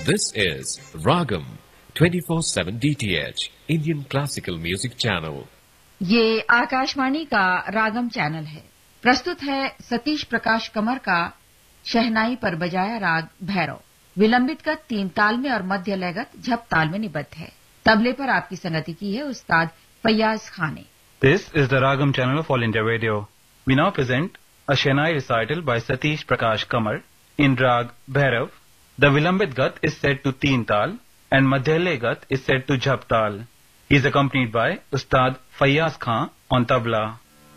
This is Ragam 24/7 DTH Indian Classical Music Channel. ये आकाशवाणी का रागम channel है। प्रस्तुत है सतीश प्रकाश कमर का शहनाई पर बजाया राग भैरव। विलंबित गत 3 ताल में और मध्य लयगत झप ताल में निबद्ध है। तबले पर आपकी संगति की है उस्ताद फैयाज खान ने। This is the Ragam channel of All India Radio. We now present a Shehnai recital by Satish Prakash Kamar in Rag Bhairav. The Vilambit Gat is set to Teen Tal and Madhyalay Gat is set to Jhap Tal. He is accompanied by Ustad Fayyaz Khan on tabla.